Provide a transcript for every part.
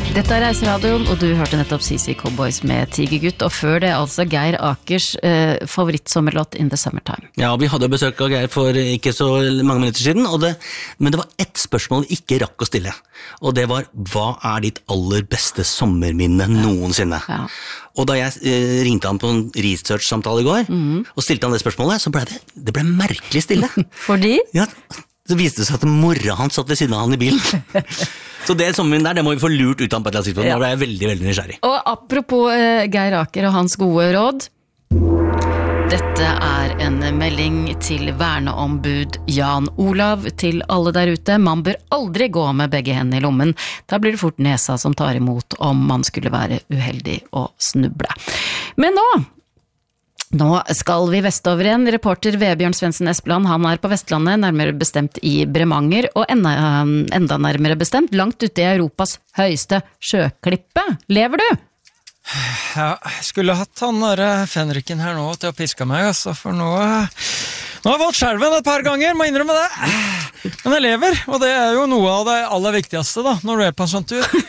Dette Reiseradioen, og du hørte nettopp CC Cowboys med Tigergutt, og før det altså Geir Akers favorittsommerlåt In the Summertime. Ja, vi hadde besøk av Geir for ikke så mange minutter siden, men det var ett spørsmål vi ikke rakk å stille, og det var, hva ditt aller beste sommerminne noensinne? Ja. Og da jeg ringte han på en research-samtale i går, og stilte han det spørsmålet, så ble det ble merkelig stille. Fordi? Ja, det viste seg at mora hans satt ved siden av han i bilen. Så det sommeren der, det må vi få lurt ut av på et eller annet tidspunkt. Ja. Da ble jeg veldig, veldig nysgjerrig. Og apropos Geir Aker og hans gode råd. Dette en melding til verneombud Jan Olav til alle der ute. Man bør aldri gå med begge hendene i lommen. Da blir det fort nesa som tar imot om man skulle være uheldig og snuble. Men nå skal vi vestover igjen. Reporter Vebjørn Svendsen Espeland, han på Vestlandet, nærmere bestemt i Bremanger, og enda nærmere bestemt langt ute i Europas høyeste sjøklippe. Lever du? Ja, jeg skulle hatt han der Fenriken her nå til å piske meg, altså, for nå har jeg valgt skjelven et par ganger, må innrømme det. Men jeg lever, og det jo noe av det aller viktigste da, når du på en sånn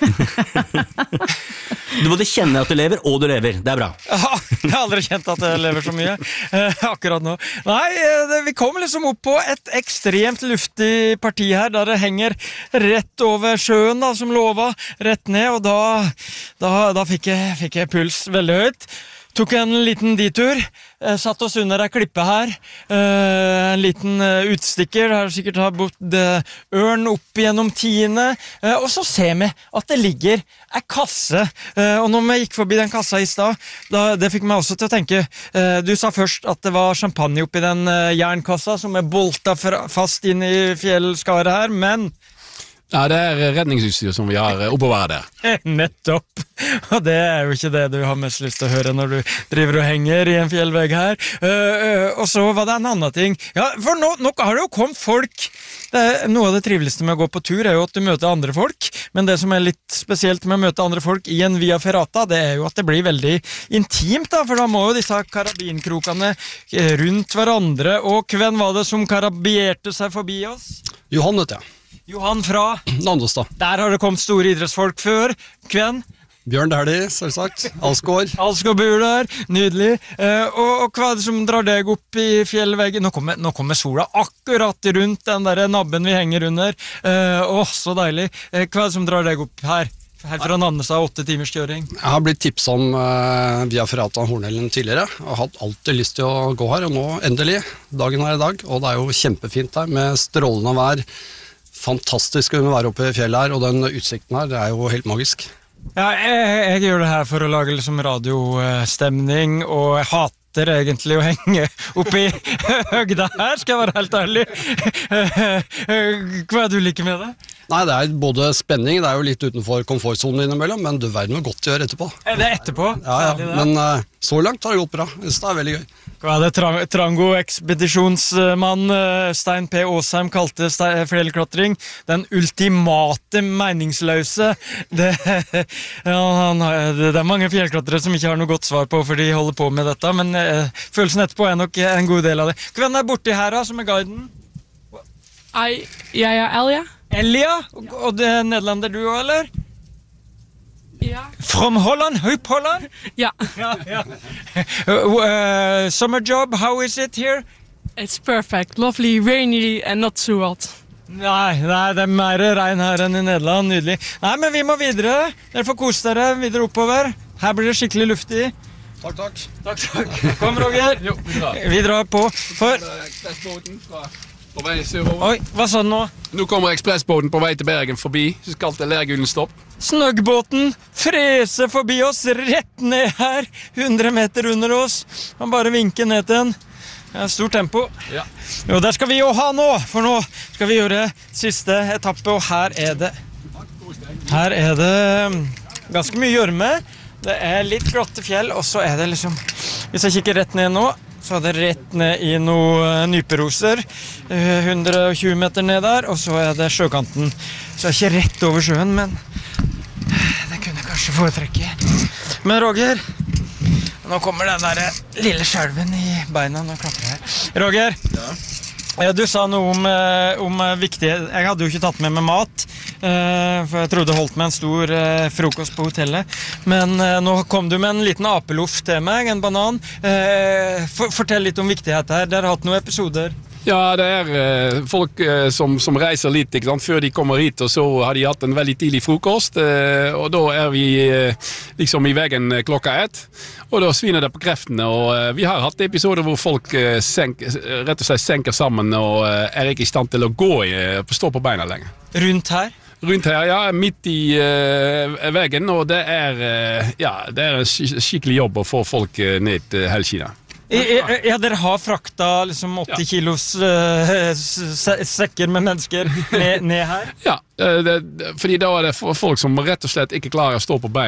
tur. Du både kjenner at du lever, og du lever. Det bra. Ja, jeg har aldri kjent at jeg lever så mye akkurat nå. Nei, vi kommer liksom opp på et ekstremt luftig parti her, der det henger rett over sjøen da, som lova, rett ned, og da fikk jeg puls veldig høyt. Tok en liten ditur, satt oss under ei klippe her, en liten utstikker, der sikkert har bodd ørn opp gjennom tiende, og så ser vi at det ligger ei kasse, og når vi gikk forbi den kassa i stad, det fikk meg også til å tenke, du sa først at det var champagne oppi den jernkassa som bolta fast inn i fjellskaret her, men... Ja, det redningsutstyr som vi har oppover der. Nettopp, og det jo ikke det du har mest lyst til å høre når du driver og henger i en fjellvegg her. Og så var det en annen ting. Ja, for nå har det jo kommet folk. Noe av det triveligste med å gå på tur jo at du møter andre folk, men det som litt spesielt med å møte andre folk i en via ferrata, det jo at det blir veldig intimt da, for da må jo disse karabinkrokene rundt hverandre, og hvem var det som karabierte seg forbi oss? Johan, vet jeg. Johan fra Nandestad. Der har det kommet store idrettsfolk før. Hvem? Bjørn Dæhlie, selvsagt. Alsgaard. Alsgaard bor der, nydelig. Og hva det som drar deg opp i fjellveggen? Nå kommer sola akkurat rundt den der nabben vi henger under. Så deilig. Hva det som drar deg opp her? Her fra Nannestad, 8 timers kjøring. Jeg har blitt tipset om via Ferrata Hornellen tidligere, og har hatt alltid lyst til å gå her, og nå endelig, dagen i dag, og det jo kjempefint her, med strålende vær, fantastisk å være oppe i fjellet her, og den utsikten her, det jo helt magisk. Ja, jeg gjør det her for å lage liksom radiostemning, og jeg hater egentlig å henge oppe i høgda her, skal jeg være helt ærlig. Hva du liker med det? Nei, det både spenning, det jo litt utenfor komfortzonen innimellom, men du verden noe godt å gjøre etterpå. Det etterpå? Ja, men så langt har det gått bra. Det veldig gøy. Hva det Trango-ekspedisjonsmann Stein P. Åsheim kalte fjellklatring? Den ultimate meningsløse. Det mange fjellklatrere som ikke har noe godt svar på, for de holder på med dette, men følelsen etterpå nok en god del av det. Hvem borti her da, som guiden? Jeg Elia. Elia? Og det nederlander du også, eller? Ja. From Holland? Hup Holland? Ja. Summer job, how is it here? It's perfect, lovely, rainy and not so hot. Nei, det mer regn her enn i Nederland, nydelig. Nei, men vi må videre. Dere får kose dere videre oppover. Her blir det skikkelig luftig. Takk. Kom, Roger. Jo, vi drar på. Oi, hva sa du nå? Nå kommer ekspressbåten på vei til Bergen forbi, så skal til Lergulen stopp. Snøggbåten freser forbi oss, rett ned her, 100 meter under oss. Han bare vinker ned til den. Stort tempo. Ja. Jo, der skal vi jo ha nå, for nå skal vi gjøre siste etappe, og her det ganske mye gjørme. Det litt glatte fjell, og så det liksom, hvis jeg kikker rett ned nå, så det rett ned i noen nyperoser, 120 meter ned der, og så det sjøkanten. Så ikke rett over sjøen, men det kunne kanskje foretrekke. Men Roger, nå kommer den der lille skjelven i beina når jeg klapper her. Roger, ja. Du sa noe om viktige, jeg hadde jo ikke tatt med mat, For jeg trodde holdt med en stor frokost på hotellet. Men nå kom du med en liten apeloff til meg, en banan. Fortell litt om viktigheten her. Dere har hatt noen episoder. Ja, det folk som reiser litt, ikke sant? Før de kommer hit, og så har de hatt en veldig tidlig frokost, og da vi liksom i veien klokka 1, og da sviner det på kreftene, og vi har hatt episoder hvor folk rett og slett senker sammen, og ikke i stand til å gå, stå på beina lenger. Rundt her? Rundt her, ja, midt i veien, og det en skikkelig jobb å få folk ned til Helskina. Ja, dere har frakta liksom 80 kilos sekker med mennesker ned her? Ja, fordi da det folk som rett og slett ikke klarer å stå på beina.